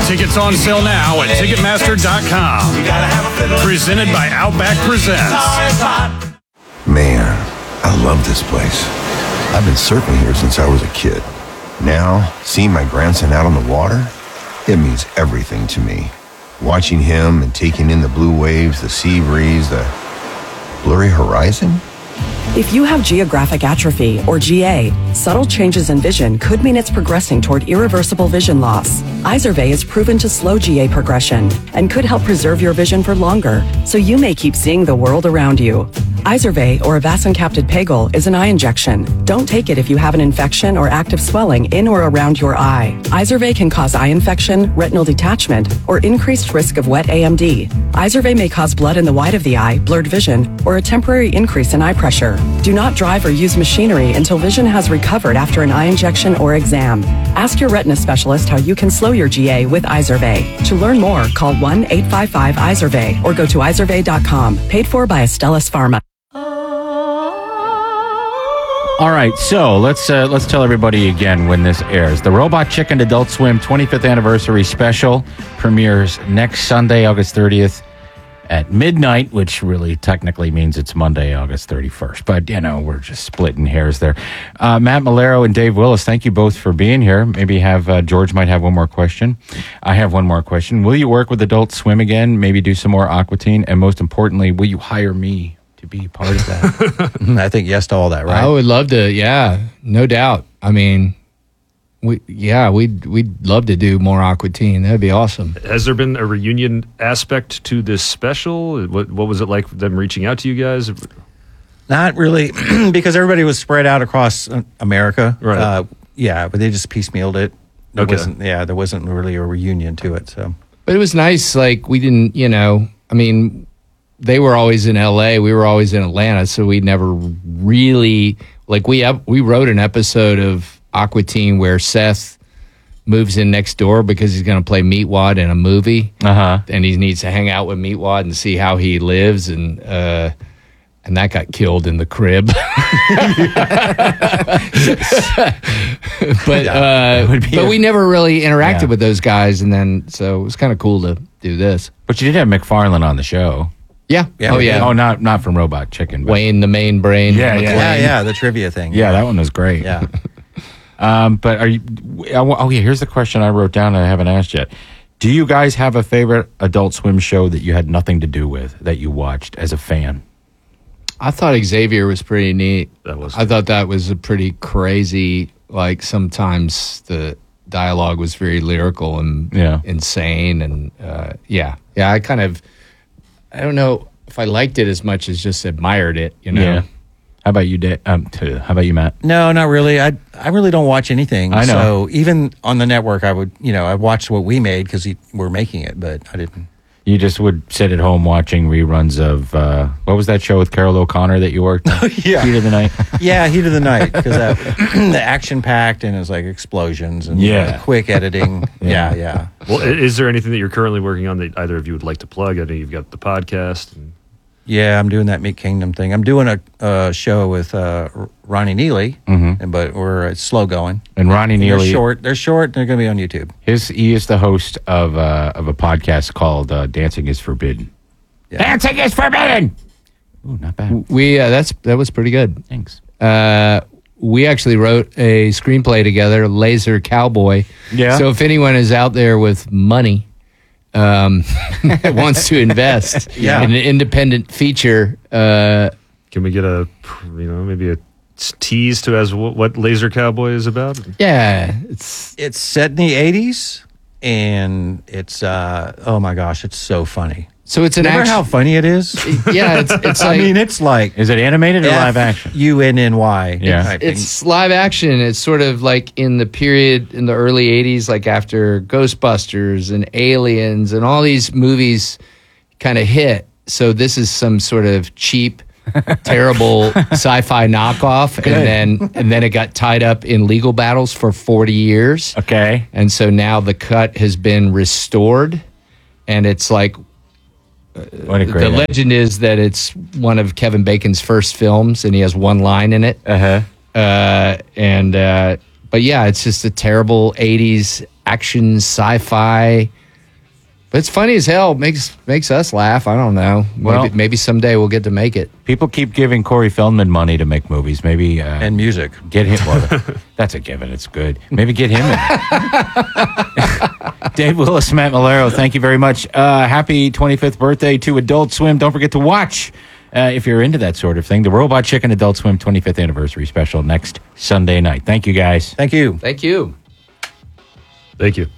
Tickets on sale now at Ticketmaster.com. Presented by Outback Presents. Man, I love this place. I've been surfing here since I was a kid. Now, seeing my grandson out on the water, it means everything to me. Watching him and taking in the blue waves, the sea breeze, the blurry horizon. If you have geographic atrophy, or GA, subtle changes in vision could mean it's progressing toward irreversible vision loss. Izervay is proven to slow GA progression and could help preserve your vision for longer, so you may keep seeing the world around you. Izervay, or avacincaptad pegol, is an eye injection. Don't take it if you have an infection or active swelling in or around your eye. Izervay can cause eye infection, retinal detachment, or increased risk of wet AMD. Izervay may cause blood in the white of the eye, blurred vision, or a temporary increase in eye pressure. Do not drive or use machinery until vision has recovered after an eye injection or exam. Ask your retina specialist how you can slow your GA with Izervay. To learn more, call 1-855-IZERVAY or go to izervay.com. Paid for by Astellas Pharma. All right, so let's tell everybody again when this airs. The Robot Chicken Adult Swim 25th Anniversary Special premieres next Sunday, August 30th at midnight, which really technically means it's Monday, August 31st. But, we're just splitting hairs there. Matt Malero and Dave Willis, thank you both for being here. Maybe George might have one more question. I have one more question. Will you work with Adult Swim again? Maybe do some more Aqua Teen? And most importantly, will you hire me to be part of that? I think yes to all that, right? I would love to. Yeah, no doubt. I mean, we'd love to do more Aqua Teen. That'd be awesome. Has there been a reunion aspect to this special? What was it like them reaching out to you guys? Not really, because everybody was spread out across America. Right. But they just piecemealed it. There wasn't really a reunion to it. So, but it was nice. Like we didn't, they were always in LA, we were always in Atlanta, so we never really we wrote an episode of Aqua Teen where Seth moves in next door because he's going to play Meatwad in a movie, and he needs to hang out with Meatwad and see how he lives, and that got killed in the crib. But we never really interacted with those guys, and then so it was kind of cool to do this. But you did have McFarlane on the show. Yeah. Oh, yeah. Oh, not from Robot Chicken. But Wayne, the main brain. Yeah, the trivia thing. Yeah, that one was great. Yeah. But are you? Here's the question I wrote down and I haven't asked yet. Do you guys have a favorite Adult Swim show that you had nothing to do with that you watched as a fan? I thought Xavier was pretty neat. I thought that was a pretty crazy. Like sometimes the dialogue was very lyrical and insane, and I don't know if I liked it as much as just admired it. Yeah. How about you, Dave? How about you, Matt? No, not really. I really don't watch anything. I know. So even on the network, I would, I watched what we made because we're making it, but I didn't. You just would sit at home watching reruns of, what was that show with Carol O'Connor that you worked on? Yeah. Heat of the Night? Yeah, Heat of the Night, because the action-packed and it was like explosions and quick editing. Yeah. Well, is there anything that you're currently working on that either of you would like to plug? I know you've got the podcast. Yeah, I'm doing that Meat Kingdom thing. I'm doing a show with Ronnie Neely, but it's slow going. And Ronnie Neely, they're short. They're going to be on YouTube. He is the host of a podcast called Dancing is Forbidden. Yeah. Dancing is forbidden. Ooh, not bad. That was pretty good. Thanks. We actually wrote a screenplay together, Laser Cowboy. Yeah. So if anyone is out there with money, wants to invest in an independent feature, can we get maybe a tease to as what Laser Cowboy is about? Yeah, it's set in the 80s, and it's oh my gosh, it's so funny. So it's Remember how funny it is? Yeah, it's like, it's like, is it animated or live action? UNNY. Yeah, it's live action. It's sort of like in the period in the early 80s, like after Ghostbusters and Aliens and all these movies kind of hit. So this is some sort of cheap, terrible sci-fi knockoff, and then it got tied up in legal battles for 40 years. Okay, and so now the cut has been restored, and it's like. The legend is that it's one of Kevin Bacon's first films, and he has one line in it. But yeah, it's just a terrible 80s action sci-fi But it's funny as hell. Makes us laugh. I don't know. Maybe someday we'll get to make it. People keep giving Corey Feldman money to make movies. Maybe And music. get him. Well, that's a given. It's good. Maybe get him in. Dave Willis, Matt Malero, thank you very much. Happy 25th birthday to Adult Swim. Don't forget to watch, if you're into that sort of thing, the Robot Chicken Adult Swim 25th anniversary special next Sunday night. Thank you, guys. Thank you. Thank you. Thank you.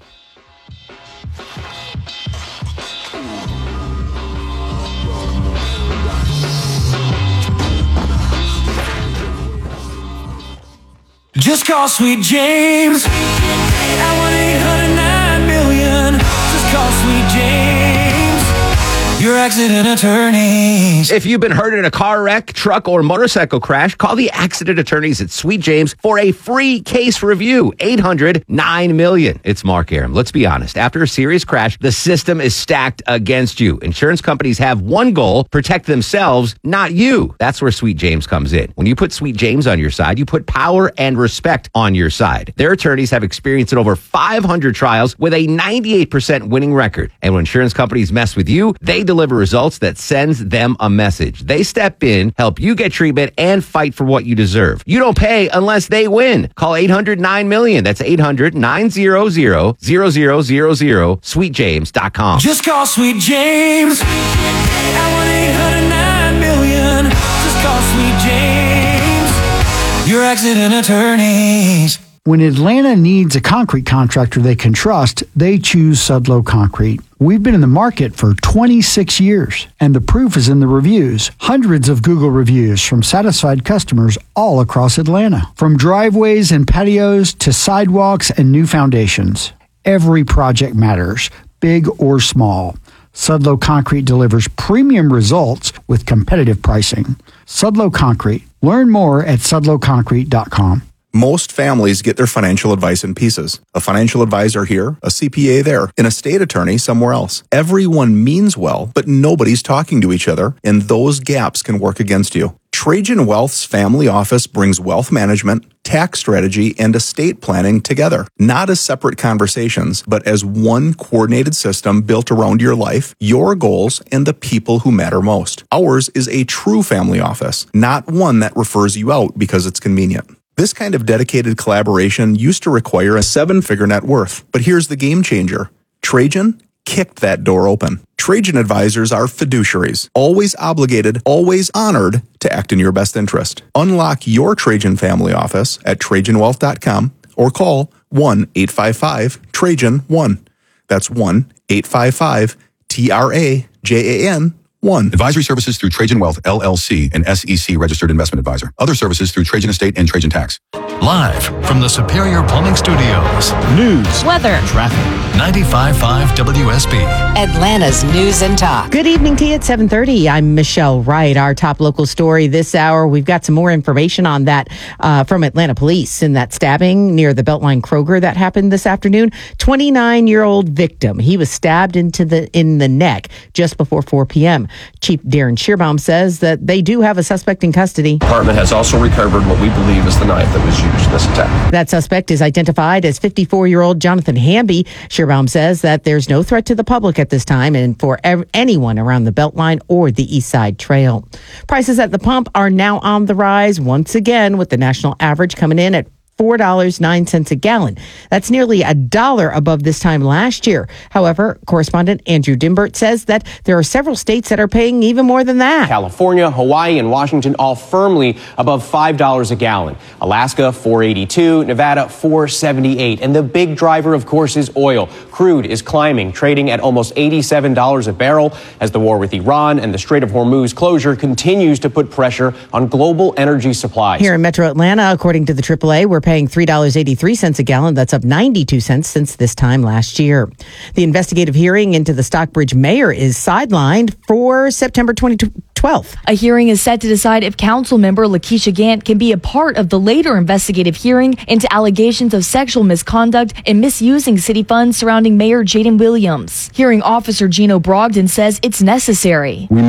Just call Sweet James at 1-800-9-million. Just call Sweet James, your accident attorneys. If you've been hurt in a car wreck, truck, or motorcycle crash, call the accident attorneys at Sweet James for a free case review. 800-9-million. It's Mark Aram. Let's be honest. After a serious crash, the system is stacked against you. Insurance companies have one goal: protect themselves, not you. That's where Sweet James comes in. When you put Sweet James on your side, you put power and respect on your side. Their attorneys have experience in over 500 trials with a 98% winning record. And when insurance companies mess with you, they deliver results that sends them a message. They step in, help you get treatment, and fight for what you deserve. You don't pay unless they win. Call 800-9-million. That's 800-900-0000, sweetjames.com. Just call Sweet James at 1-800-9-million. Just call Sweet James, your accident attorneys. When Atlanta needs a concrete contractor they can trust, they choose Sudlow Concrete. We've been in the market for 26 years, and the proof is in the reviews. Hundreds of Google reviews from satisfied customers all across Atlanta. From driveways and patios to sidewalks and new foundations. Every project matters, big or small. Sudlow Concrete delivers premium results with competitive pricing. Sudlow Concrete. Learn more at sudlowconcrete.com. Most families get their financial advice in pieces. A financial advisor here, a CPA there, an estate attorney somewhere else. Everyone means well, but nobody's talking to each other, and those gaps can work against you. Trajan Wealth's family office brings wealth management, tax strategy, and estate planning together, not as separate conversations, but as one coordinated system built around your life, your goals, and the people who matter most. Ours is a true family office, not one that refers you out because it's convenient. This kind of dedicated collaboration used to require a 7-figure net worth, but here's the game changer. Trajan kicked that door open. Trajan advisors are fiduciaries, always obligated, always honored to act in your best interest. Unlock your Trajan family office at TrajanWealth.com or call 1-855-TRAJAN-1. That's 1-855-TRAJAN-1. Advisory services through Trajan Wealth, LLC, an SEC registered investment advisor. Other services through Trajan Estate and Trajan Tax. Live from the Superior Plumbing Studios. News, weather, traffic. 95.5 WSB. Atlanta's News and Talk. Good evening to you at 7:30. I'm Michelle Wright. Our top local story this hour. We've got some more information on that from Atlanta police in that stabbing near the Beltline Kroger that happened this afternoon. 29-year-old victim. He was stabbed in the neck just before 4 p.m. Chief Darren Shearbaum says that they do have a suspect in custody. The department has also recovered what we believe is the knife that was used in this attack. That suspect is identified as 54-year-old Jonathan Hamby. Shearbaum says that there's no threat to the public at this time and for anyone around the Beltline or the East Side Trail. Prices at the pump are now on the rise once again, with the national average coming in at $4.09 a gallon. That's nearly $1 above this time last year. However, correspondent Andrew Dimbert says that there are several states that are paying even more than that. California, Hawaii, and Washington all firmly above $5 a gallon. Alaska, $4.82, Nevada, $4.78. And the big driver, of course, is oil. Crude is climbing, trading at almost $87 a barrel as the war with Iran and the Strait of Hormuz closure continues to put pressure on global energy supplies. Here in Metro Atlanta, according to the AAA, we're paying $3.83 a gallon. That's up 92 cents since this time last year. The investigative hearing into the Stockbridge mayor is sidelined for September 12th. A hearing is set to decide if council member Lakeisha Gant can be a part of the later investigative hearing into allegations of sexual misconduct and misusing city funds surrounding Mayor Jaden Williams. Hearing officer Gino Brogdon says it's necessary.